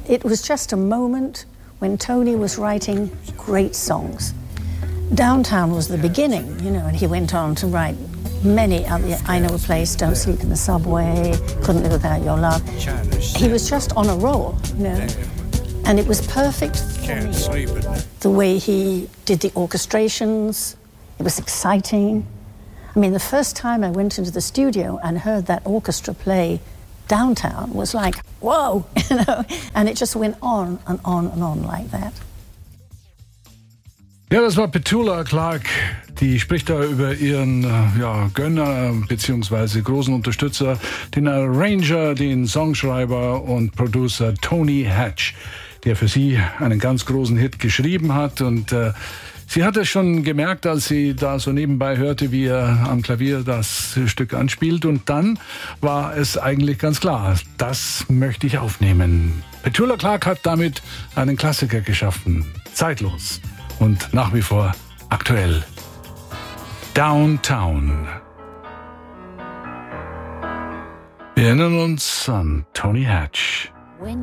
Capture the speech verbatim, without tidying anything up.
it was just a moment when Tony was writing great songs. Downtown was the beginning, you know, and he went on to write many other, I Know a Place, Don't Sleep in the Subway, Couldn't Live Without Your Love. He was just on a roll, you know, and it was perfect for me. The way he did the orchestrations, it was exciting. I mean, the first time I went into the studio and heard that orchestra play Downtown was like, whoa, you know, and it just went on and on and on like that. Ja, das war Petula Clark. Die spricht da über ihren ja, Gönner bzw. großen Unterstützer, den Arranger, den Songschreiber und Producer Tony Hatch, der für sie einen ganz großen Hit geschrieben hat. Und äh, sie hat es schon gemerkt, als sie da so nebenbei hörte, wie er am Klavier das Stück anspielt. Und dann war es eigentlich ganz klar, das möchte ich aufnehmen. Petula Clark hat damit einen Klassiker geschaffen, zeitlos und nach wie vor aktuell. Downtown. Wir erinnern uns an Tony Hatch.